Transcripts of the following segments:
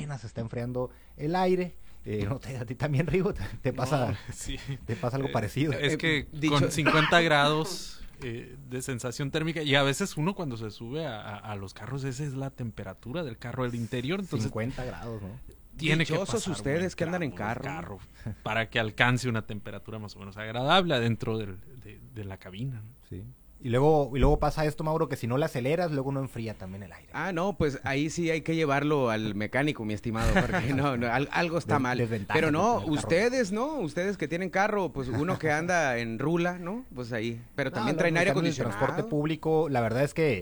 apenas se está enfriando el aire. No te, a ti también, Rigo, te pasa, sí. te pasa algo parecido. Es que con 50 grados de sensación térmica, y a veces uno cuando se sube a los carros, esa es la temperatura del carro, el interior, entonces 50 grados, ¿no? Tiene que Dichosos pasar ustedes que andan en carro. para que alcance una temperatura más o menos agradable adentro de la cabina, ¿no? Sí. Y luego pasa esto, Mauro, que si no le aceleras, luego no enfría también el aire. Ah, no, pues ahí sí hay que llevarlo al mecánico, mi estimado, porque no, algo está mal. Pero no, ustedes que tienen carro, pues uno que anda en rula, ¿no? Pues ahí, pero también traen aire acondicionado. El transporte público, la verdad es que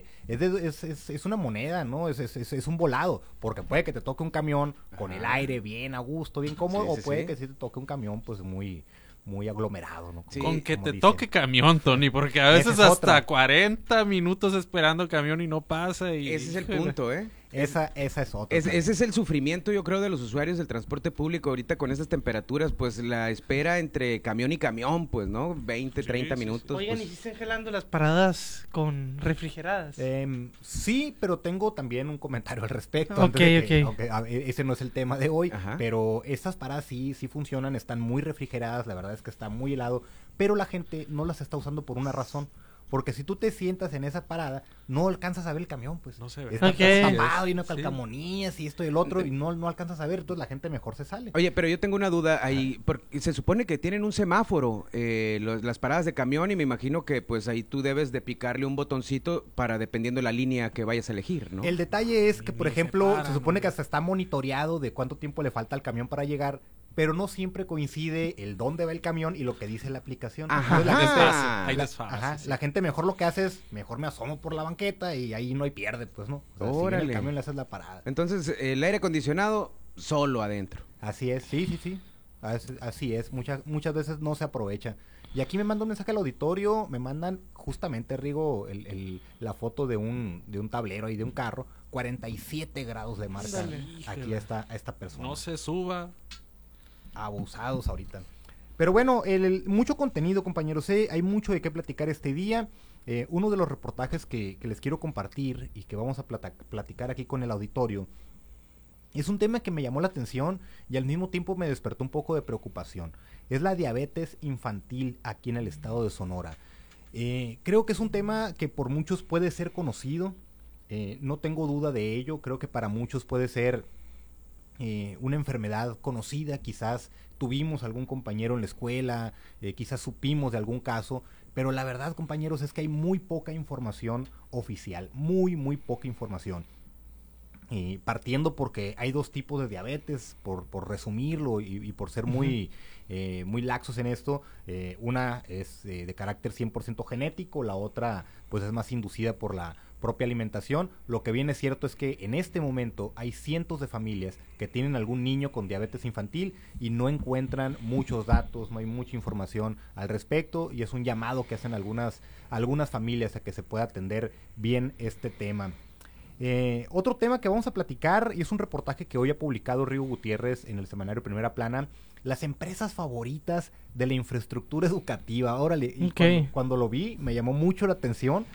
es una moneda, ¿no? Es un volado, porque puede que te toque un camión con el aire bien a gusto, bien cómodo, o puede que sí te toque un camión pues muy aglomerado, ¿no? Sí, con que te toque camión, Tony, porque a veces hasta 40 minutos esperando camión y no pasa. Ese es el punto, ¿eh? Esa es otra. Ese es el sufrimiento, yo creo, de los usuarios del transporte público ahorita con esas temperaturas, pues la espera entre camión y camión, pues, ¿no? 20, 30 minutos. Oigan, pues. ¿y si están gelando las paradas con refrigeradas? Sí, pero tengo también un comentario al respecto. Aunque ese no es el tema de hoy, Ajá. pero esas paradas sí funcionan, están muy refrigeradas, la verdad es que está muy helado, pero la gente no las está usando por una razón. Porque si tú te sientas en esa parada, no alcanzas a ver el camión, pues. No se ve. Está tapado y no calcamonías y esto y el otro, y no alcanzas a ver, entonces la gente mejor se sale. Oye, pero yo tengo una duda ahí, porque se supone que tienen un semáforo, las paradas de camión, y me imagino que pues ahí tú debes de picarle un botoncito para dependiendo de la línea que vayas a elegir, ¿no? El detalle es que, por ejemplo, se supone que hasta está monitoreado de cuánto tiempo le falta al camión para llegar, pero no siempre coincide el dónde va el camión y lo que dice la aplicación. Ajá. Hay desfase. Ajá, Sí. la gente mejor lo que hace es, mejor me asomo por la banqueta y ahí no hay pierde, pues, ¿no? O sea, si viene el camión le haces la parada. Entonces, el aire acondicionado solo adentro. Así es, sí. Así es, muchas veces no se aprovecha. Y aquí me manda un mensaje al auditorio, me mandan justamente, Rigo, la foto de un tablero y de un carro, 47 grados de marca. Dale. Aquí está esta persona. No se suba. Abusados ahorita. Pero bueno, mucho contenido, compañeros. Hay mucho de qué platicar este día. Uno de los reportajes que les quiero compartir y que vamos a platicar aquí con el auditorio es un tema que me llamó la atención y al mismo tiempo me despertó un poco de preocupación. Es la diabetes infantil aquí en el estado de Sonora. Creo que es un tema que por muchos puede ser conocido. No tengo duda de ello. Creo que para muchos puede ser una enfermedad conocida, quizás tuvimos algún compañero en la escuela, quizás supimos de algún caso, pero la verdad, compañeros, es que hay muy poca información oficial, muy poca información. Partiendo porque hay dos tipos de diabetes, por resumirlo y por ser muy laxos en esto, una es de carácter 100% genético, la otra pues es más inducida por la propia alimentación. Lo que viene cierto es que en este momento hay cientos de familias que tienen algún niño con diabetes infantil y no encuentran muchos datos, no hay mucha información al respecto, y es un llamado que hacen algunas familias a que se pueda atender bien este tema. Otro tema que vamos a platicar, y es un reportaje que hoy ha publicado Rigo Gutiérrez en el semanario Primera Plana, las empresas favoritas de la infraestructura educativa. Órale, y cuando lo vi me llamó mucho la atención.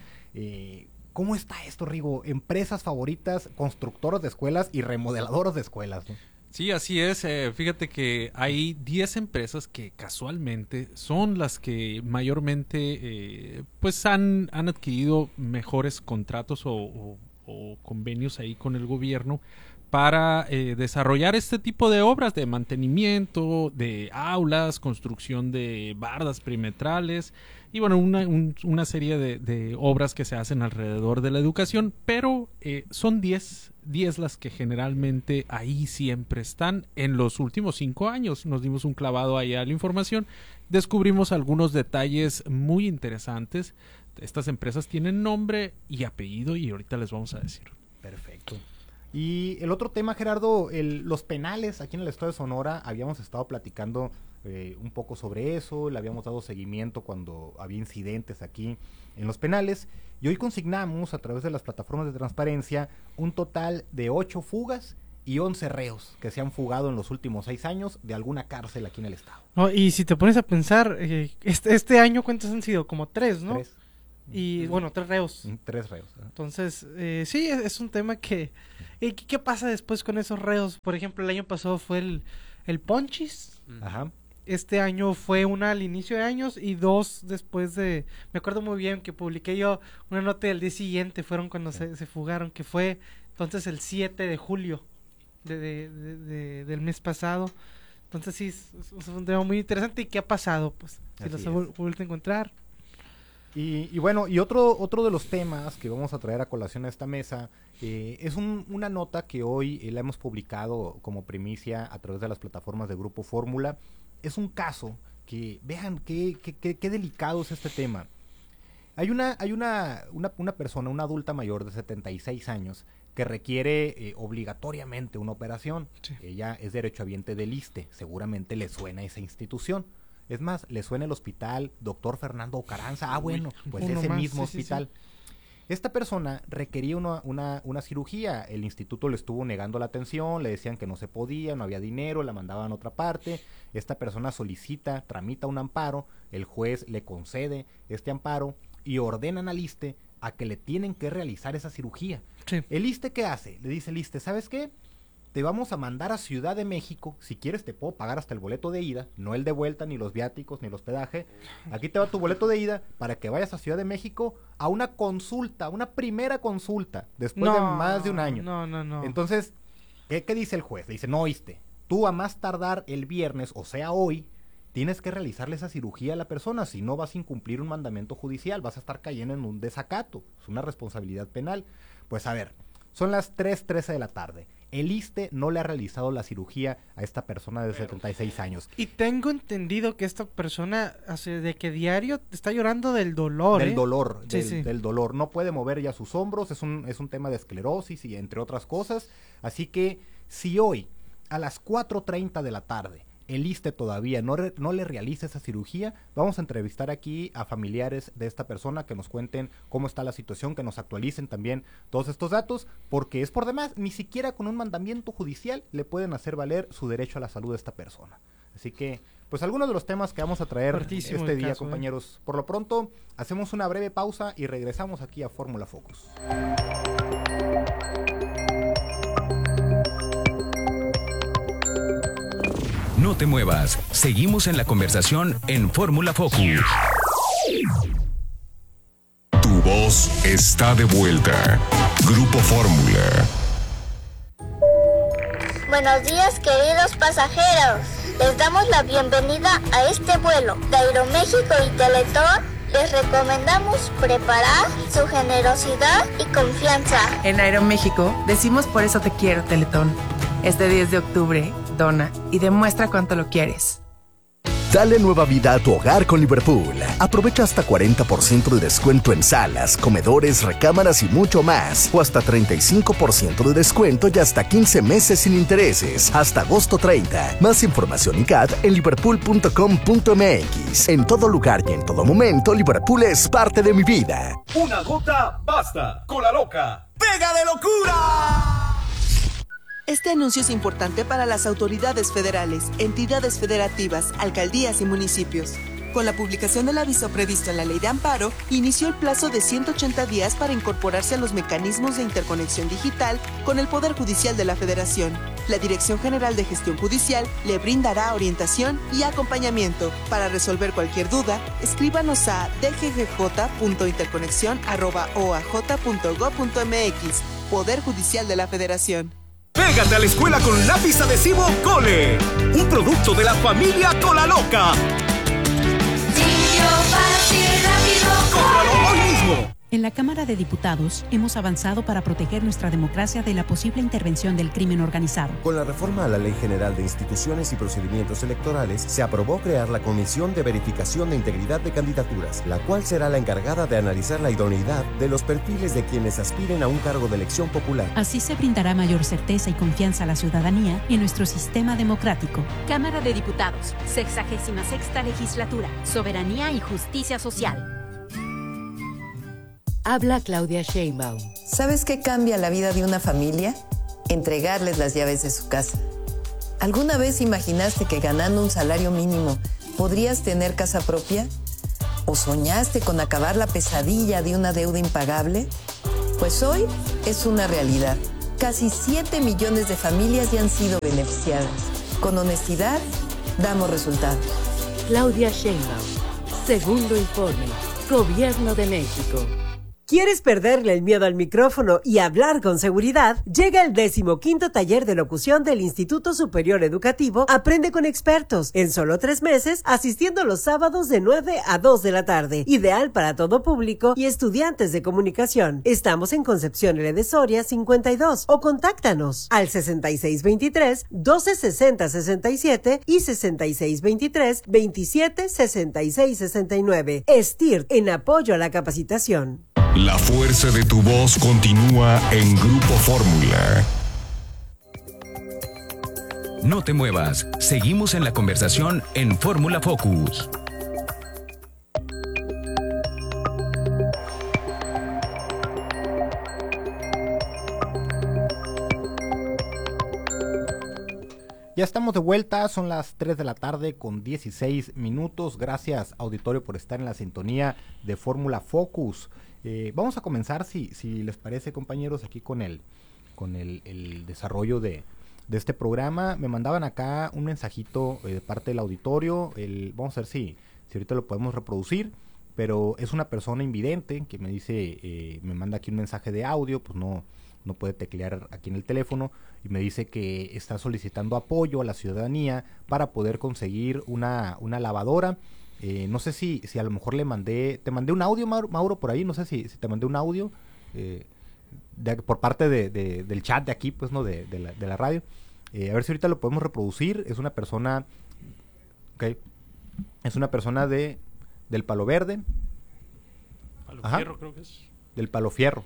¿Cómo está esto, Rigo? Empresas favoritas, constructoras de escuelas y remodeladoras de escuelas, ¿no? Sí, así es. Fíjate que hay 10 empresas que casualmente son las que mayormente pues han adquirido mejores contratos o convenios ahí con el gobierno para desarrollar este tipo de obras de mantenimiento de aulas, construcción de bardas perimetrales y bueno, una serie de obras que se hacen alrededor de la educación, pero son 10 las que generalmente ahí siempre están. En los últimos 5 años nos dimos un clavado ahí a la información, descubrimos algunos detalles muy interesantes. Estas empresas tienen nombre y apellido y ahorita les vamos a decir. Perfecto. Y el otro tema, Gerardo, los penales aquí en el estado de Sonora, habíamos estado platicando un poco sobre eso, le habíamos dado seguimiento cuando había incidentes aquí en los penales, y hoy consignamos a través de las plataformas de transparencia un total de 8 fugas y 11 reos que se han fugado en los últimos 6 años de alguna cárcel aquí en el estado. No, y si te pones a pensar, este año, ¿cuántos han sido? Como 3, ¿no? 3. Y bueno, 3 reos. 3 reos. Entonces, sí, es un tema que... ¿Qué pasa después con esos reos? Por ejemplo, el año pasado fue el Ponchis. Ajá. Este año fue una al inicio de años y 2 después de... Me acuerdo muy bien que publiqué yo una nota del día siguiente, fueron cuando se fugaron, que fue entonces el 7 de julio del mes pasado. Entonces sí, es un tema muy interesante. ¿Y qué ha pasado? Pues si los he vuelto a encontrar. Y bueno, y otro de los temas que vamos a traer a colación a esta mesa es una nota que hoy la hemos publicado como primicia a través de las plataformas de Grupo Fórmula. Es un caso que, vean qué delicado es este tema. Hay una persona, una adulta mayor de 76 años, que requiere obligatoriamente una operación. Sí. Ella es derechohabiente del ISSSTE, seguramente le suena esa institución. Es más, le suena el hospital Dr. Fernando Carranza. Bueno, pues ese mismo hospital. Sí. Esta persona requería una cirugía. El instituto le estuvo negando la atención, le decían que no se podía, no había dinero, la mandaban a otra parte. Esta persona tramita un amparo, el juez le concede este amparo y ordenan al ISSSTE a que le tienen que realizar esa cirugía. Sí. ¿El ISSSTE qué hace? Le dice el ISSSTE, ¿sabes qué? Te vamos a mandar a Ciudad de México, si quieres te puedo pagar hasta el boleto de ida, no el de vuelta, ni los viáticos, ni el hospedaje. Aquí te va tu boleto de ida para que vayas a Ciudad de México a una consulta, una primera consulta, después de más de un año. No. Entonces, ¿qué dice el juez? Le dice, no, ISSSTE, tú a más tardar el viernes, o sea hoy, tienes que realizarle esa cirugía a la persona, si no vas a incumplir un mandamiento judicial, vas a estar cayendo en un desacato, es una responsabilidad penal. Pues a ver, son las 3:13 de la tarde. El ISSSTE no le ha realizado la cirugía a esta persona de 76 años. Y tengo entendido que esta persona de que diario está llorando del dolor. Del dolor. No puede mover ya sus hombros, es un tema de esclerosis y entre otras cosas. Así que si hoy a las 4:30 de la tarde el ISSSTE todavía no le realiza esa cirugía, vamos a entrevistar aquí a familiares de esta persona que nos cuenten cómo está la situación, que nos actualicen también todos estos datos, porque es por demás, ni siquiera con un mandamiento judicial le pueden hacer valer su derecho a la salud de esta persona. Así que, pues algunos de los temas que vamos a traer este día, compañeros. Por lo pronto, hacemos una breve pausa y regresamos aquí a Fórmula Focus. No te muevas, seguimos en la conversación en Fórmula Focus. Tu voz está de vuelta. Grupo Fórmula. Buenos días, queridos pasajeros. Les damos la bienvenida a este vuelo de Aeroméxico y Teletón. Les recomendamos preparar su generosidad y confianza. En Aeroméxico decimos por eso te quiero, Teletón. Este 10 de octubre, dona y demuestra cuánto lo quieres. Dale nueva vida a tu hogar con Liverpool. Aprovecha hasta 40% de descuento en salas, comedores, recámaras y mucho más. O hasta 35% de descuento y hasta 15 meses sin intereses. Hasta agosto 30. Más información y CAT en liverpool.com.mx. En todo lugar y en todo momento, Liverpool es parte de mi vida. Una gota basta. Cola loca. ¡Pega de locura! Este anuncio es importante para las autoridades federales, entidades federativas, alcaldías y municipios. Con la publicación del aviso previsto en la Ley de Amparo, inició el plazo de 180 días para incorporarse a los mecanismos de interconexión digital con el Poder Judicial de la Federación. La Dirección General de Gestión Judicial le brindará orientación y acompañamiento. Para resolver cualquier duda, escríbanos a dggj.interconexión@oaj.gov.mx. Poder Judicial de la Federación. Pégate a la escuela con lápiz adhesivo Cole, un producto de la familia Cola Loca. Fácil, rápido, ¡cómpralo hoy mismo! En la Cámara de Diputados hemos avanzado para proteger nuestra democracia de la posible intervención del crimen organizado. Con la reforma a la Ley General de Instituciones y Procedimientos Electorales, se aprobó crear la Comisión de Verificación de Integridad de Candidaturas, la cual será la encargada de analizar la idoneidad de los perfiles de quienes aspiren a un cargo de elección popular. Así se brindará mayor certeza y confianza a la ciudadanía en nuestro sistema democrático. Cámara de Diputados, 66ª Legislatura, Soberanía y Justicia Social. Habla Claudia Sheinbaum. ¿Sabes qué cambia la vida de una familia? Entregarles las llaves de su casa. ¿Alguna vez imaginaste que ganando un salario mínimo podrías tener casa propia? ¿O soñaste con acabar la pesadilla de una deuda impagable? Pues hoy es una realidad. Casi 7 millones de familias ya han sido beneficiadas. Con honestidad, damos resultados. Claudia Sheinbaum, segundo informe, Gobierno de México. ¿Quieres perderle el miedo al micrófono y hablar con seguridad? Llega el 15º taller de locución del Instituto Superior Educativo Aprende con Expertos, en solo 3 meses, asistiendo los sábados de 9 a 2 de la tarde. Ideal para todo público y estudiantes de comunicación. Estamos en Concepción L. de Soria 52 o contáctanos al 6623-1260-67 y 6623-2766-69. STIRT, en apoyo a la capacitación. La fuerza de tu voz continúa en Grupo Fórmula. No te muevas, seguimos en la conversación en Fórmula Focus. Ya estamos de vuelta, son las 3 de la tarde con 16 minutos. Gracias, auditorio, por estar en la sintonía de Fórmula Focus. Vamos a comenzar, si les parece, compañeros, aquí con el desarrollo de este programa. Me mandaban acá un mensajito de parte del auditorio. Vamos a ver si ahorita lo podemos reproducir, pero es una persona invidente que me dice, me manda aquí un mensaje de audio, pues no puede teclear aquí en el teléfono, y me dice que está solicitando apoyo a la ciudadanía para poder conseguir una lavadora. No sé si a lo mejor te mandé un audio, Mauro, por ahí, no sé si te mandé un audio por parte del chat de aquí, pues, ¿no? De la radio. A ver si ahorita lo podemos reproducir. Es una persona, es una persona del Palo Verde. Palo Fierro, creo que es. Del Palo Fierro.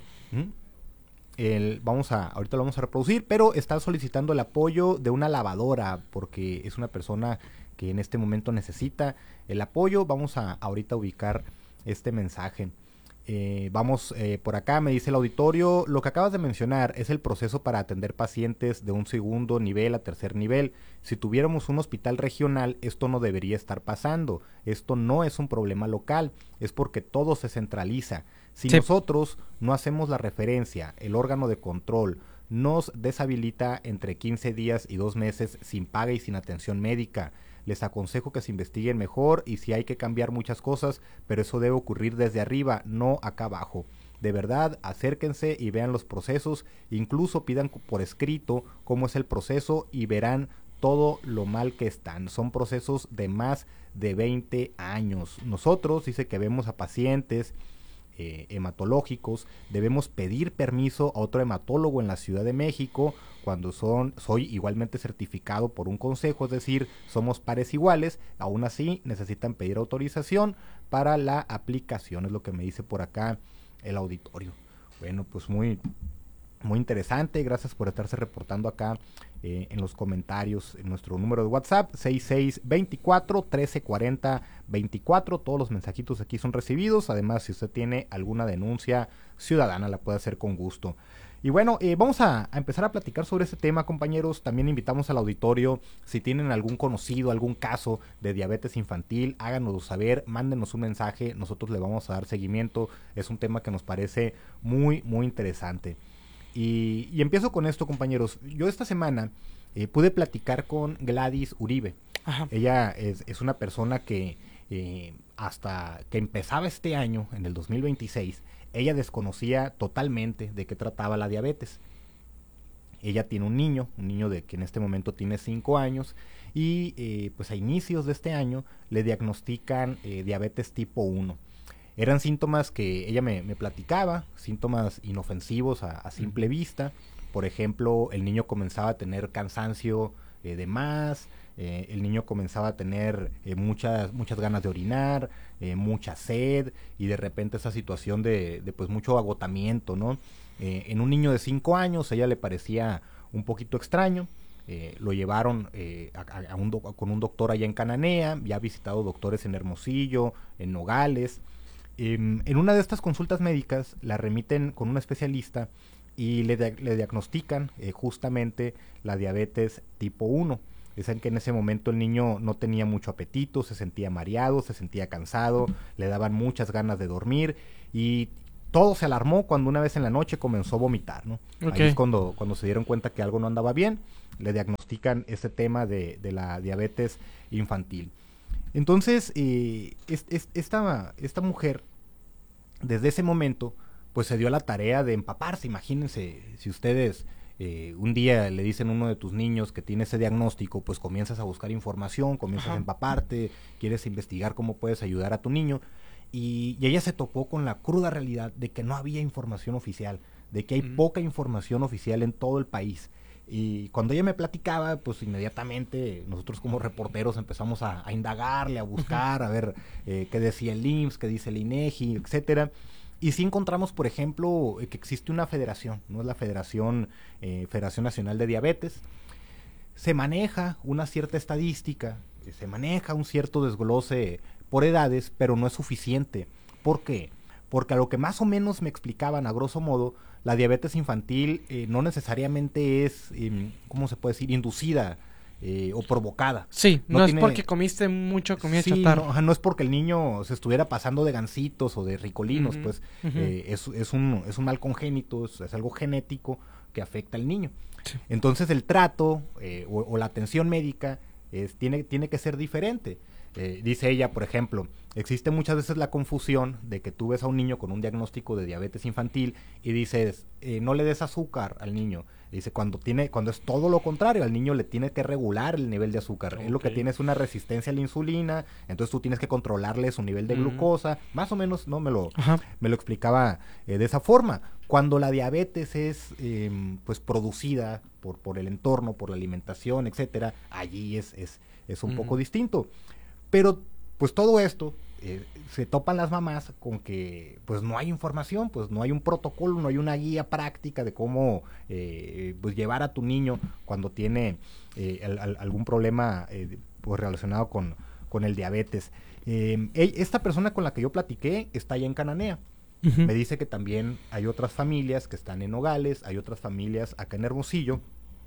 Ahorita lo vamos a reproducir, pero está solicitando el apoyo de una lavadora, porque es una persona que en este momento necesita el apoyo. Vamos a ahorita ubicar este mensaje. Por acá me dice el auditorio: lo que acabas de mencionar es el proceso para atender pacientes de un segundo nivel a tercer nivel. Si tuviéramos un hospital regional, esto no debería estar pasando. Esto no es un problema local, es porque todo se centraliza. Si nosotros no hacemos la referencia, el órgano de control nos deshabilita entre 15 días y 2 meses sin paga y sin atención médica. Les aconsejo que se investiguen mejor y si hay que cambiar muchas cosas, pero eso debe ocurrir desde arriba, no acá abajo. De verdad, acérquense y vean los procesos, incluso pidan por escrito cómo es el proceso y verán todo lo mal que están. Son procesos de más de 20 años. Nosotros, dice que vemos a pacientes hematológicos, debemos pedir permiso a otro hematólogo en la Ciudad de México cuando soy igualmente certificado por un consejo, es decir, somos pares iguales. Aún así necesitan pedir autorización para la aplicación, es lo que me dice por acá el auditorio. Bueno, pues muy interesante. Gracias por estarse reportando acá en los comentarios. En nuestro número de WhatsApp 6624-1340-24. Todos los mensajitos aquí son recibidos. Además, si usted tiene alguna denuncia ciudadana, la puede hacer con gusto. Y bueno, vamos a empezar a platicar sobre este tema, compañeros. También invitamos al auditorio, si tienen algún conocido, algún caso de diabetes infantil, háganoslo saber, mándenos un mensaje, nosotros le vamos a dar seguimiento. Es un tema que nos parece muy interesante. Y empiezo con esto, compañeros. Yo esta semana pude platicar con Gladys Uribe. Ajá. Ella es una persona que hasta que empezaba este año, en el 2026, ella desconocía totalmente de qué trataba la diabetes. Ella tiene un niño de que en este momento tiene 5 años, y pues a inicios de este año le diagnostican diabetes tipo 1. Eran síntomas que ella me platicaba, síntomas inofensivos a simple vista. Por ejemplo, el niño comenzaba a tener cansancio de más, el niño comenzaba a tener muchas ganas de orinar, mucha sed, y de repente esa situación de pues mucho agotamiento, ¿no? En un niño de 5 años ella le parecía un poquito extraño. Lo llevaron con un doctor allá en Cananea, ya ha visitado doctores en Hermosillo, en Nogales. En una de estas consultas médicas la remiten con un especialista y le diagnostican justamente la diabetes tipo 1. Dicen que en ese momento el niño no tenía mucho apetito, se sentía mareado, se sentía cansado, le daban muchas ganas de dormir y todo se alarmó cuando una vez en la noche comenzó a vomitar, ¿no? Okay. Ahí es cuando se dieron cuenta que algo no andaba bien, le diagnostican ese tema de la diabetes infantil. Entonces, esta mujer, desde ese momento, pues se dio a la tarea de empaparse. Imagínense, si ustedes un día le dicen a uno de tus niños que tiene ese diagnóstico, pues comienzas a buscar información, comienzas a empaparte, quieres investigar cómo puedes ayudar a tu niño, y ella se topó con la cruda realidad de que no había información oficial, de que hay poca información oficial en todo el país. Y cuando ella me platicaba, pues inmediatamente nosotros como reporteros empezamos a indagarle, a buscar, a ver qué decía el IMSS, qué dice el INEGI, etcétera. Y sí encontramos, por ejemplo, que existe una federación, ¿no? Es la Federación Nacional de Diabetes. Se maneja una cierta estadística, se maneja un cierto desglose por edades, pero no es suficiente. ¿Por qué? Porque a lo que más o menos me explicaban, a grosso modo, la diabetes infantil no necesariamente es, ¿cómo se puede decir?, inducida o provocada. Sí, no es porque comiste mucho, comida chatarra. No es porque el niño se estuviera pasando de gancitos o de ricolinos, pues es un mal congénito, es algo genético que afecta al niño. Sí. Entonces el trato o la atención médica tiene que ser diferente. Dice ella, por ejemplo, existe muchas veces la confusión de que tú ves a un niño con un diagnóstico de diabetes infantil y dices, no le des azúcar al niño. Dice, cuando es todo lo contrario, al niño le tiene que regular el nivel de azúcar. Okay. Él lo que tiene es una resistencia a la insulina, entonces tú tienes que controlarle su nivel de glucosa. Más o menos, ¿no? Me lo explicaba de esa forma. Cuando la diabetes es pues producida por el entorno, por la alimentación, etcétera, allí es un poco distinto. Pero pues todo esto se topan las mamás con que pues no hay información, pues no hay un protocolo, no hay una guía práctica de cómo pues llevar a tu niño cuando tiene algún problema pues relacionado con el diabetes. Esta persona con la que yo platiqué está allá en Cananea. Me dice que también hay otras familias que están en Nogales, hay otras familias acá en Hermosillo,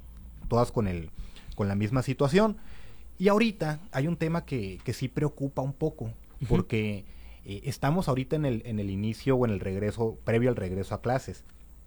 todas con la misma situación. Y ahorita hay un tema que sí preocupa un poco, porque estamos ahorita en el inicio o en el regreso, previo al regreso a clases.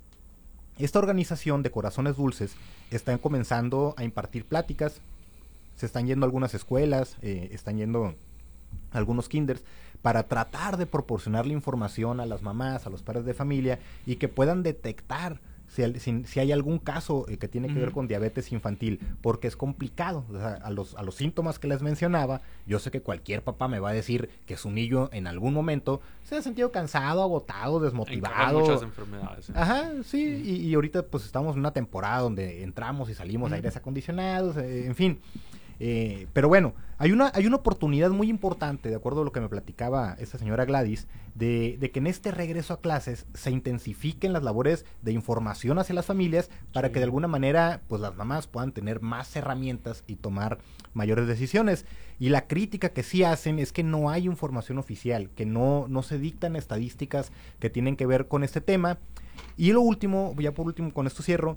Esta organización de Corazones Dulces están comenzando a impartir pláticas, se están yendo a algunas escuelas, están yendo a algunos kinders, para tratar de proporcionarle información a las mamás, a los padres de familia, y que puedan detectar si hay algún caso que tiene que ver con diabetes infantil, porque es complicado. O sea, a los síntomas que les mencionaba, yo sé que cualquier papá me va a decir que su niño en algún momento se ha sentido cansado, agotado, desmotivado. Muchas enfermedades. Ajá, sí, y ahorita pues estamos en una temporada donde entramos y salimos de aires acondicionados, en fin. Pero bueno, hay una oportunidad muy importante, de acuerdo a lo que me platicaba esta señora Gladys, de que en este regreso a clases se intensifiquen las labores de información hacia las familias para que de alguna manera pues las mamás puedan tener más herramientas y tomar mayores decisiones. Y la crítica que sí hacen es que no hay información oficial, que no se dictan estadísticas que tienen que ver con este tema. Y lo último, ya por último con esto cierro,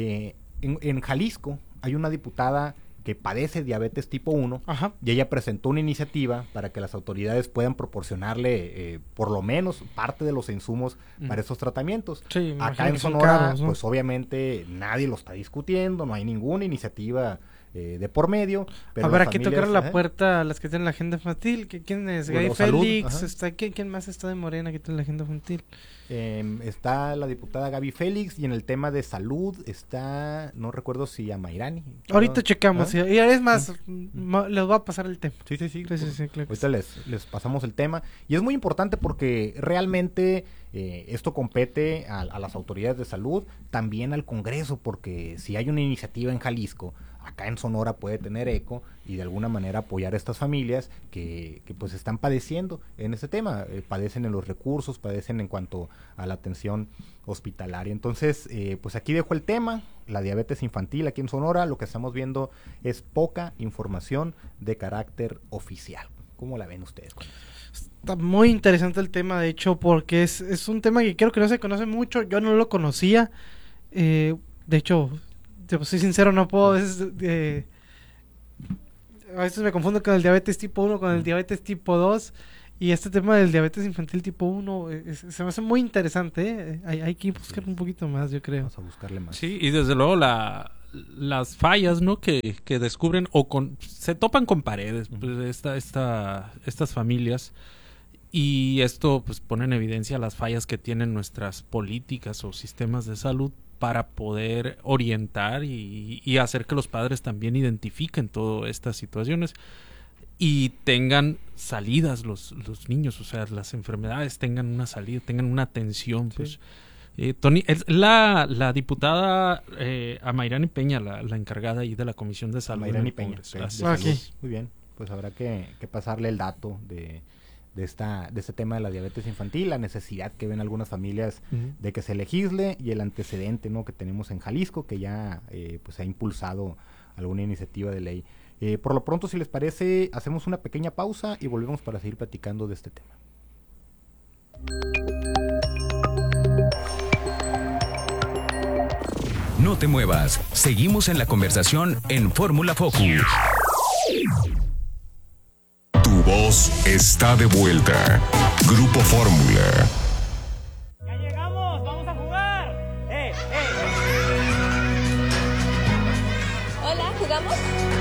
en Jalisco hay una diputada que padece diabetes tipo 1, y ella presentó una iniciativa para que las autoridades puedan proporcionarle por lo menos parte de los insumos para esos tratamientos. Sí, acá en Sonora, caros, ¿no? Pues obviamente nadie lo está discutiendo, no hay ninguna iniciativa de por medio. Pero habrá que tocar la puerta a las que tienen la agenda infantil. ¿Quién es? Gaby Félix. ¿Quién más está de Morena que tiene la agenda infantil? Está la diputada Gaby Félix, y en el tema de salud está, no recuerdo si a Mayrani. Ahorita checamos, y es más, les voy a pasar el tema. Sí, claro. Ahorita les pasamos el tema, y es muy importante porque realmente esto compete a las autoridades de salud, también al Congreso, porque si hay una iniciativa en Jalisco, acá en Sonora puede tener eco y de alguna manera apoyar a estas familias que pues están padeciendo en este tema, padecen en los recursos, padecen en cuanto a la atención hospitalaria. Entonces, pues aquí dejo el tema, la diabetes infantil aquí en Sonora. Lo que estamos viendo es poca información de carácter oficial. ¿Cómo la ven ustedes? Está muy interesante el tema, de hecho, porque es un tema que creo que no se conoce mucho. Yo no lo conocía. De hecho, soy sincero, no puedo a veces me confundo con el diabetes tipo 1, con el diabetes tipo 2. Y este tema del diabetes infantil tipo 1 se me hace muy interesante. Hay que buscar un poquito más, yo creo. Vamos a buscarle más. Sí, y desde luego las fallas, ¿no? Que descubren se topan con paredes, pues, estas familias. Y esto pues pone en evidencia las fallas que tienen nuestras políticas o sistemas de salud para poder orientar y hacer que los padres también identifiquen todas estas situaciones y tengan salidas los niños, o sea, las enfermedades tengan una salida, tengan una atención, pues. Tony, es la diputada Amairani Peña, la encargada ahí de la Comisión de Salud. Amairani Peña. Okay. Muy bien, pues habrá que pasarle el dato de este tema de la diabetes infantil, la necesidad que ven algunas familias de que se legisle y el antecedente, ¿no?, que tenemos en Jalisco, que ya pues ha impulsado alguna iniciativa de ley. Por lo pronto, si les parece, hacemos una pequeña pausa y volvemos para seguir platicando de este tema. No te muevas, seguimos en la conversación en Fórmula Focus. Tu voz está de vuelta. Grupo Fórmula. ¡Ya llegamos! ¡Vamos a jugar! Hola, ¿jugamos?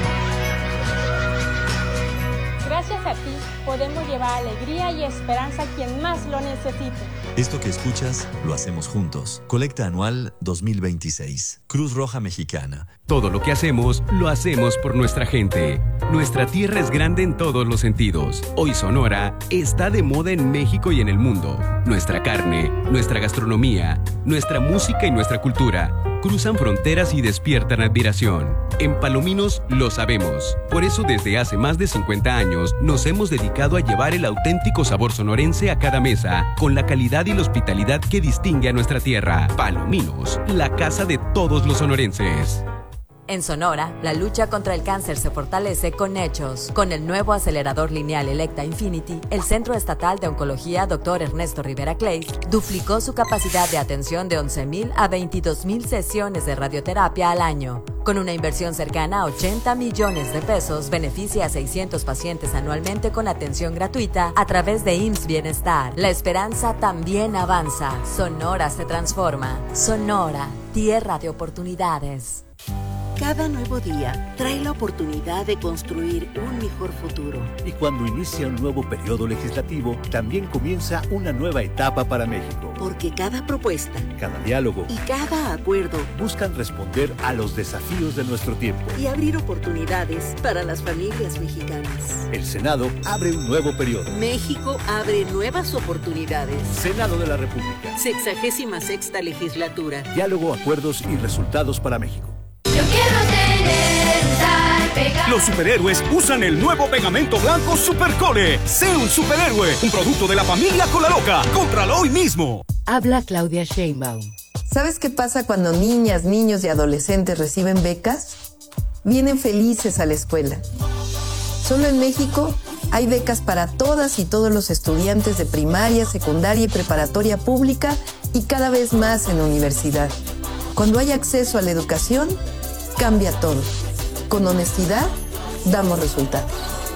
Gracias a ti podemos llevar alegría y esperanza a quien más lo necesite. Esto que escuchas lo hacemos juntos. Colecta anual 2026. Cruz Roja Mexicana. Todo lo que hacemos, lo hacemos por nuestra gente. Nuestra tierra es grande en todos los sentidos. Hoy Sonora está de moda en México y en el mundo. Nuestra carne, nuestra gastronomía, nuestra música y nuestra cultura cruzan fronteras y despiertan admiración. En Palominos lo sabemos. Por eso desde hace más de 50 años nos hemos dedicado a llevar el auténtico sabor sonorense a cada mesa, con la calidad y la hospitalidad que distingue a nuestra tierra. Palominos, la casa de todos los sonorenses. En Sonora, la lucha contra el cáncer se fortalece con hechos. Con el nuevo acelerador lineal Electa Infinity, el Centro Estatal de Oncología Dr. Ernesto Rivera Clays duplicó su capacidad de atención de 11,000 a 22,000 sesiones de radioterapia al año. Con una inversión cercana a 80 millones de pesos, beneficia a 600 pacientes anualmente con atención gratuita a través de IMSS Bienestar. La esperanza también avanza. Sonora se transforma. Sonora, tierra de oportunidades. Cada nuevo día trae la oportunidad de construir un mejor futuro. Y cuando inicia un nuevo periodo legislativo, también comienza una nueva etapa para México. Porque cada propuesta, cada diálogo y cada acuerdo buscan responder a los desafíos de nuestro tiempo y abrir oportunidades para las familias mexicanas. El Senado abre un nuevo periodo. México abre nuevas oportunidades. Senado de la República. 66ª legislatura. Diálogo, acuerdos y resultados para México. Yo quiero tener tal pegado. Los superhéroes usan el nuevo pegamento blanco Supercole. Sé un superhéroe, un producto de la familia Colaloca. Cómpralo hoy mismo. Habla Claudia Sheinbaum. ¿Sabes qué pasa cuando niñas, niños y adolescentes reciben becas? Vienen felices a la escuela. Solo en México hay becas para todas y todos los estudiantes de primaria, secundaria y preparatoria pública y cada vez más en la universidad. Cuando hay acceso a la educación, cambia todo. Con honestidad, damos resultados.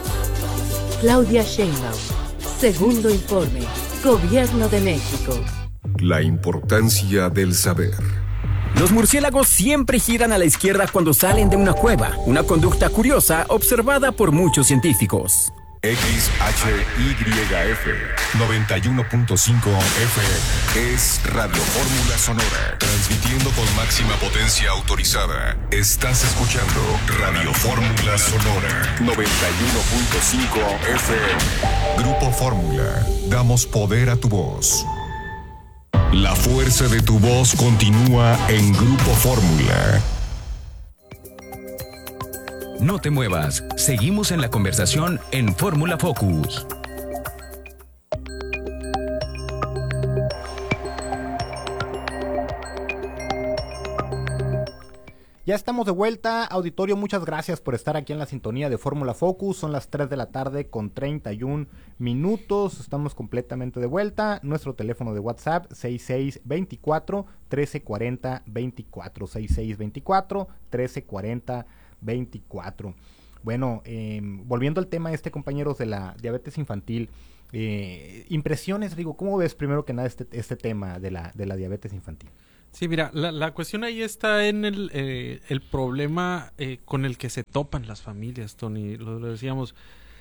Claudia Sheinbaum. Segundo informe. Gobierno de México. La importancia del saber. Los murciélagos siempre giran a la izquierda cuando salen de una cueva, una conducta curiosa observada por muchos científicos. XHYF 91.5 FM es Radio Fórmula Sonora, transmitiendo con máxima potencia autorizada. Estás escuchando Radio Fórmula Sonora 91.5 FM. Grupo Fórmula, damos poder a tu voz. La fuerza de tu voz continúa en Grupo Fórmula. No te muevas, seguimos en la conversación en Fórmula Focus. Ya estamos de vuelta, auditorio, muchas gracias por estar aquí en la sintonía de Fórmula Focus. Son las 3 de la tarde con 31 minutos, estamos completamente de vuelta. Nuestro teléfono de WhatsApp 6624-1340-24, 6624-1340-24. Bueno, volviendo al tema compañeros, de la diabetes infantil, impresiones, digo, ¿cómo ves primero que nada este tema de la diabetes infantil? Sí, mira, la cuestión ahí está en el problema con el que se topan las familias, Tony, lo decíamos.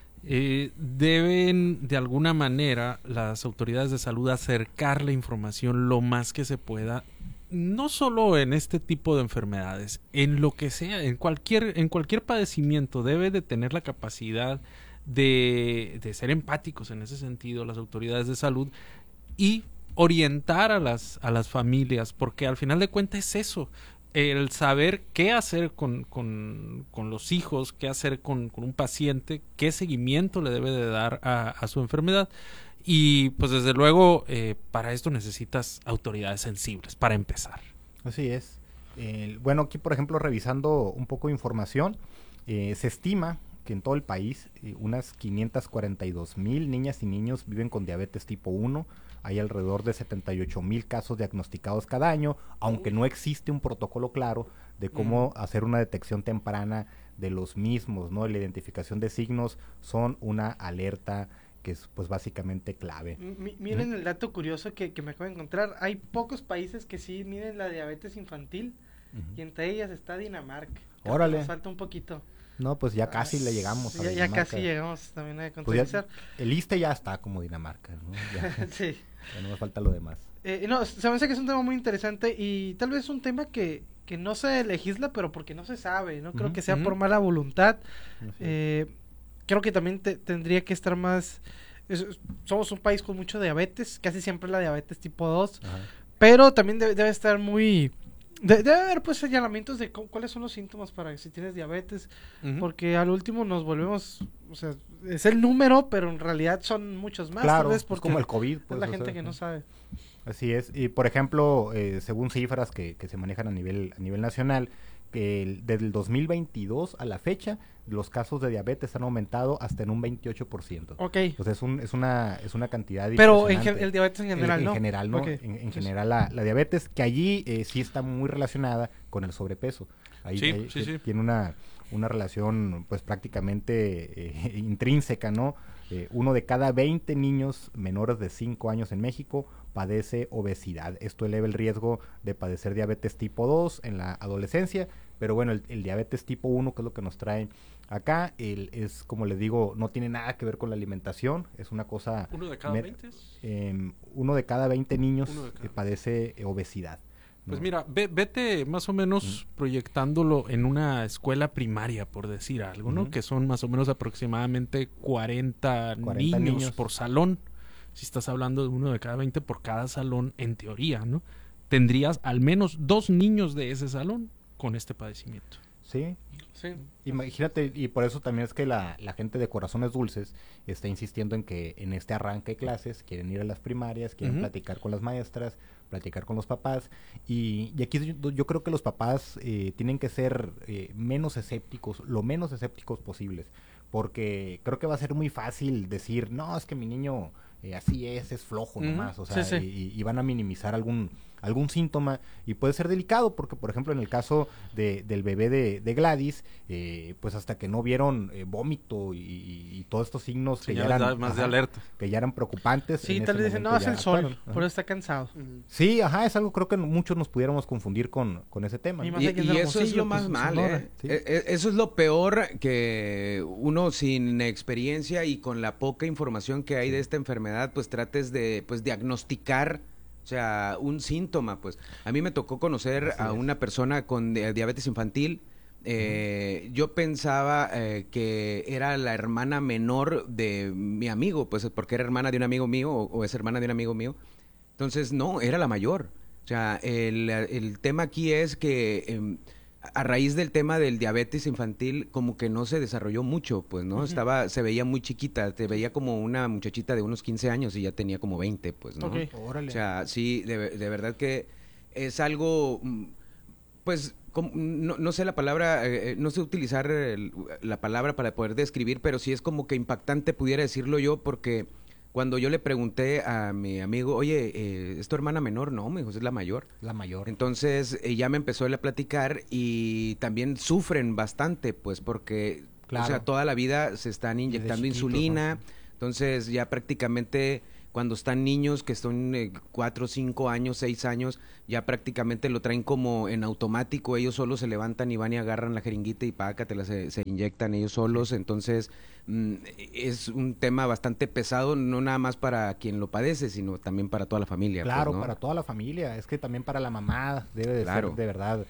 Deben de alguna manera las autoridades de salud acercar la información lo más que se pueda, no solo en este tipo de enfermedades, en lo que sea, en cualquier padecimiento debe de tener la capacidad de ser empáticos en ese sentido las autoridades de salud y orientar a las familias, porque al final de cuentas es eso, el saber qué hacer con los hijos, qué hacer con un paciente, qué seguimiento le debe de dar a su enfermedad. Y pues desde luego para esto necesitas autoridades sensibles, para empezar. Así es. Bueno, aquí por ejemplo, revisando un poco de información, se estima que en todo el país unas 542,000 niñas y niños viven con diabetes tipo 1. Hay alrededor de 78,000 casos diagnosticados cada año, aunque no existe un protocolo claro de cómo hacer una detección temprana de los mismos, ¿no? La identificación de signos son una alerta que es pues básicamente clave. Miren el dato curioso que me acabo de encontrar. Hay pocos países que sí miden la diabetes infantil y entre ellas está Dinamarca. Órale. Nos falta un poquito. No, pues ya casi le llegamos a ya casi llegamos también a Pues contabilizar. el ISSSTE ya está como Dinamarca, ¿no? Ya, sí. Ya no me falta lo demás. No, se me hace que es un tema muy interesante y tal vez un tema que no se legisla, pero porque no se sabe, no creo que sea por mala voluntad. Creo que también tendría que estar más... somos un país con mucho diabetes, casi siempre la diabetes tipo 2, pero también debe estar muy... Debe haber pues señalamientos de cuáles son los síntomas para si tienes diabetes, porque al último nos volvemos, o sea, es el número, pero en realidad son muchos más. Claro, tal vez porque es como el COVID. Pues, es la gente que no sabe. Así es, y por ejemplo, según cifras que se manejan a nivel nacional, que desde el 2022 a la fecha, los casos de diabetes han aumentado hasta en un 28%. Ok. Pues es una cantidad pero el diabetes en general, ¿no? En general, ¿no? Okay. En general la diabetes, que allí sí está muy relacionada con el sobrepeso. Ahí sí. Tiene una relación pues prácticamente intrínseca, ¿no? 1 de cada 20 niños menores de 5 años en México padece obesidad. Esto eleva el riesgo de padecer diabetes tipo 2 en la adolescencia, pero bueno, el diabetes tipo 1, que es lo que nos trae acá, es, como les digo, no tiene nada que ver con la alimentación, es una cosa... ¿1 de cada 20? 1 de cada 20 niños padece obesidad. Pues mira, vete más o menos proyectándolo en una escuela primaria, por decir algo, ¿no? Que son más o menos aproximadamente 40 niños por salón. Si estás hablando de 1 de cada 20 por cada salón, en teoría, ¿no? Tendrías al menos 2 niños de ese salón con este padecimiento. Sí. Imagínate, y por eso también es que la gente de Corazones Dulces está insistiendo en que en este arranque de clases quieren ir a las primarias, quieren platicar con las maestras, platicar con los papás, y aquí yo creo que los papás tienen que ser menos escépticos, lo menos escépticos posibles, porque creo que va a ser muy fácil decir, no, es que mi niño así es flojo nomás, o sea, y van a minimizar algún síntoma, y puede ser delicado, porque por ejemplo en el caso del bebé de Gladys, pues hasta que no vieron vómito y todos estos signos que ya eran más de alerta, que ya eran preocupantes. Sí, tal vez dicen, no, es el sol, por eso está cansado. Sí, es algo, creo que muchos nos pudiéramos confundir con ese tema, ¿no? Y eso es lo más mal, ¿sí? Eso es lo peor, que uno sin experiencia y con la poca información que hay de esta enfermedad, pues trates de diagnosticar, o sea, un síntoma. Pues a mí me tocó conocer a una persona con diabetes infantil. Yo pensaba que era la hermana menor de mi amigo, pues porque era hermana de un amigo mío o es hermana de un amigo mío. Entonces no, era la mayor. O sea, el tema aquí es que a raíz del tema del diabetes infantil, como que no se desarrolló mucho, pues, ¿no? Se veía muy chiquita, te veía como una muchachita de unos 15 años y ya tenía como 20, pues, ¿no? O sea, sí, de verdad que es algo, pues, no sé la palabra, no sé utilizar la palabra para poder describir, pero sí es como que impactante, pudiera decirlo yo, porque cuando yo le pregunté a mi amigo, oye, ¿es tu hermana menor? No, me dijo, es la mayor. La mayor. Entonces, ya me empezó a platicar y también sufren bastante, pues, porque Claro. O sea, toda la vida se están inyectando insulina, ¿no? Entonces ya prácticamente cuando están niños que son 4, 5 años, 6 años, ya prácticamente lo traen como en automático, ellos solos se levantan y van y agarran la jeringuita y pácatela, se inyectan ellos solos, entonces es un tema bastante pesado, no nada más para quien lo padece, sino también para toda la familia. Claro, pues, ¿no? Para toda la familia, es que también para la mamá debe de ser de verdad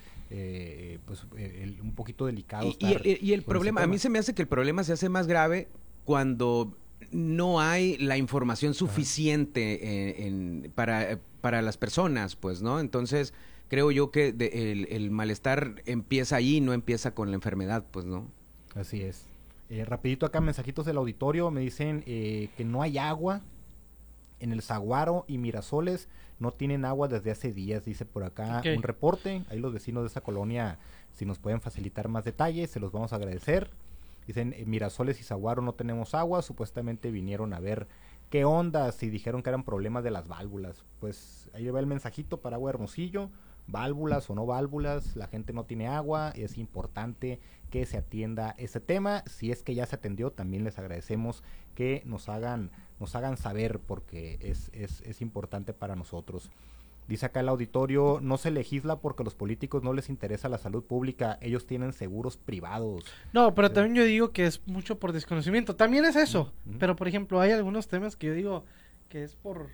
un poquito delicado. Y el problema, a mí se me hace que el problema se hace más grave cuando no hay la información suficiente para las personas, pues, ¿no? Entonces, creo yo que el malestar empieza ahí, no empieza con la enfermedad, pues, ¿no? Así es. Rapidito acá, mensajitos del auditorio, me dicen que no hay agua en el Saguaro y Mirasoles, no tienen agua desde hace días, dice por acá un reporte. Ahí los vecinos de esa colonia, si nos pueden facilitar más detalles, se los vamos a agradecer. Dicen, Mirasoles y Saguaro no tenemos agua, supuestamente vinieron a ver qué onda, si dijeron que eran problemas de las válvulas. Pues ahí va el mensajito para Agua Hermosillo, válvulas o no válvulas, la gente no tiene agua, es importante que se atienda ese tema. Si es que ya se atendió, también les agradecemos que nos hagan saber, porque es importante para nosotros. Dice acá el auditorio, no se legisla porque a los políticos no les interesa la salud pública, ellos tienen seguros privados. No, pero también yo digo que es mucho por desconocimiento, también es eso, pero por ejemplo hay algunos temas que yo digo que es por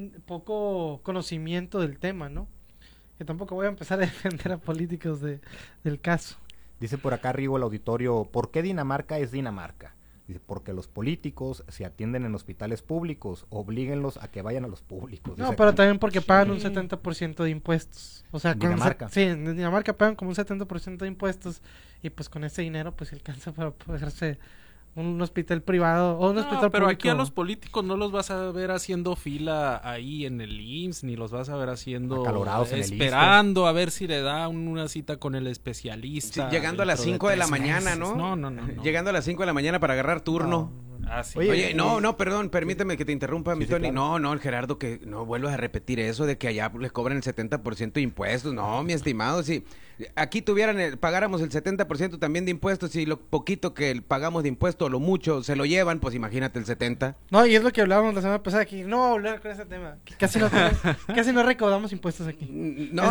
poco conocimiento del tema, ¿no? Que tampoco voy a empezar a defender a políticos del caso. Dice por acá arriba el auditorio, ¿por qué Dinamarca es Dinamarca? Dice, porque los políticos se atienden en hospitales públicos, oblíguenlos a que vayan a los públicos. No, pero también porque pagan un 70% de impuestos. O sea, Dinamarca. Sí, en Dinamarca pagan como un 70% de impuestos y pues con ese dinero pues alcanza para pagarse un hospital privado o un hospital pero público. Aquí a los políticos no los vas a ver haciendo fila ahí en el IMSS, ni los vas a ver haciendo acalorados esperando a ver si le da una cita con el especialista. Sí, llegando a las 5 de la mañana, meses. ¿no? No. Llegando a las 5 de la mañana para agarrar turno. Sí. Oye, no, perdón, permíteme que te interrumpa, mi Tony. Claro. No, el Gerardo, que no vuelvas a repetir eso de que allá les cobran el 70% de impuestos. No, mi estimado, si aquí pagáramos el 70% también de impuestos y lo poquito que pagamos de impuestos, lo mucho, se lo llevan, pues imagínate el 70%. No, y es lo que hablábamos la semana pasada aquí. No hablar con ese tema. Que casi no recaudamos impuestos aquí. No.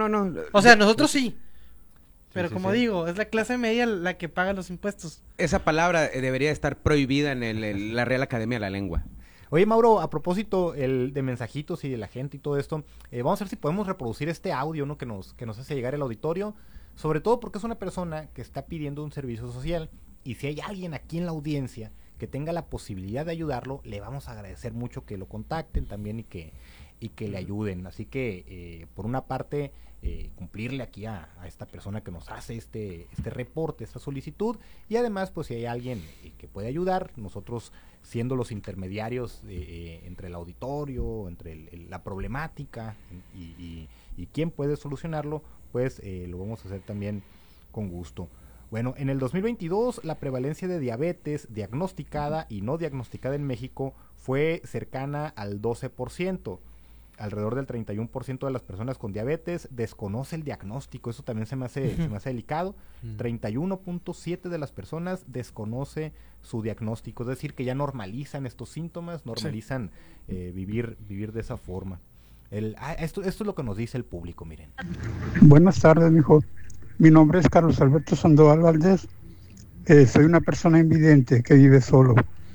O sea, nosotros sí. Pero como digo, es la clase media la que paga los impuestos. Esa palabra debería estar prohibida en la Real Academia de la Lengua. Oye, Mauro, a propósito de mensajitos y de la gente y todo esto, vamos a ver si podemos reproducir este audio, ¿no? que nos hace llegar el auditorio, sobre todo porque es una persona que está pidiendo un servicio social, y si hay alguien aquí en la audiencia que tenga la posibilidad de ayudarlo, le vamos a agradecer mucho que lo contacten también y que le ayuden. Así que, por una parte, cumplirle aquí a esta persona que nos hace este reporte, esta solicitud, y además pues si hay alguien que puede ayudar, nosotros siendo los intermediarios entre el auditorio, entre la problemática y quién puede solucionarlo, pues lo vamos a hacer también con gusto. Bueno, en el 2022 la prevalencia de diabetes diagnosticada y no diagnosticada en México fue cercana al 12%. Alrededor del 31% de las personas con diabetes desconoce el diagnóstico, eso también se me hace delicado. 31.7% de las personas desconoce su diagnóstico, es decir, que ya normalizan estos síntomas, normalizan vivir de esa forma. Esto es lo que nos dice el público, miren. Buenas tardes, mijo. Mi nombre es Carlos Alberto Sandoval Valdés. Soy una persona invidente que vive solo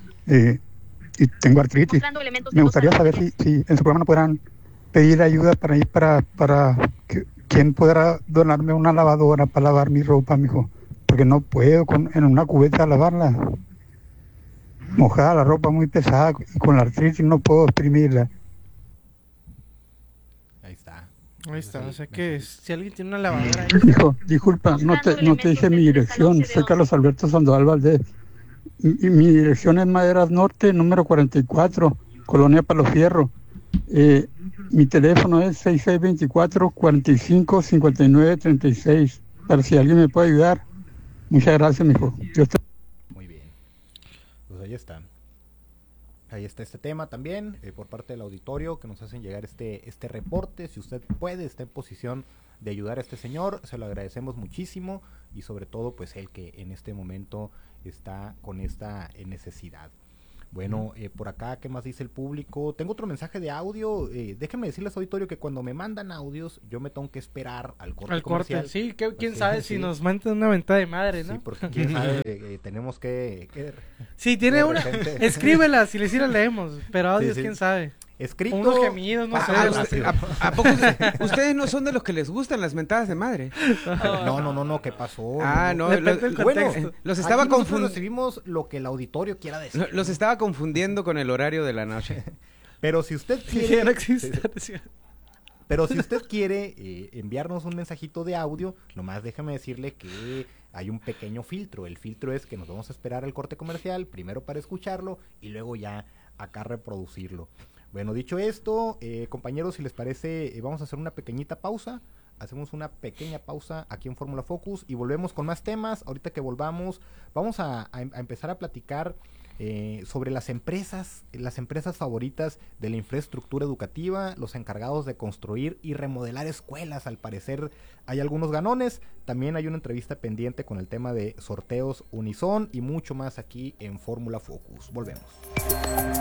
y tengo artritis. Me gustaría saber si en su programa no podrán pedir ayuda para que quien podrá donarme una lavadora para lavar mi ropa, mijo, porque no puedo en una cubeta lavarla. Mojada la ropa, muy pesada, y con la artritis no puedo exprimirla. Ahí está, o sea que si alguien tiene una lavadora... Hijo, disculpa, no te dije mi dirección, soy Carlos Alberto Sandoval Valdés. Mi dirección es Maderas Norte, número 44, Colonia Palo Fierro. Mi teléfono es 6624-455936, para si alguien me puede ayudar. Muchas gracias, mijo. Muy bien, pues ahí está. Ahí está este tema también, por parte del auditorio, que nos hacen llegar este reporte. Si usted puede, está en posición de ayudar a este señor, se lo agradecemos muchísimo, y sobre todo, pues, él que en este momento está con esta necesidad. Bueno, por acá, ¿qué más dice el público? Tengo otro mensaje de audio. Déjenme decirles, auditorio, que cuando me mandan audios, yo me tengo que esperar al corte comercial. Sí, quién sabe si nos mandan una mentada de madre, ¿no? Sí, porque quién sabe, tenemos que sí, tiene una, escríbela, si les leemos, pero audios, quién sabe. Escrito. Unos gemidos, no sé. ¿A poco ustedes no son de los que les gustan las mentadas de madre? No, ¿qué pasó? Los estaba confundiendo. Recibimos lo que el auditorio quiera decir. Los estaba confundiendo con el horario de la noche. Pero si usted quiere... Ya no existe. Pero si usted quiere enviarnos un mensajito de audio, nomás déjame decirle que hay un pequeño filtro. El filtro es que nos vamos a esperar al corte comercial, primero para escucharlo y luego ya acá reproducirlo. Bueno, dicho esto, compañeros, si les parece, vamos a hacer una pequeñita pausa. Hacemos una pequeña pausa aquí en Fórmula Focus y volvemos con más temas. Ahorita que volvamos, vamos a empezar a platicar sobre las empresas favoritas de la infraestructura educativa, los encargados de construir y remodelar escuelas. Al parecer hay algunos ganones. También hay una entrevista pendiente con el tema de sorteos Unison y mucho más aquí en Fórmula Focus. Volvemos.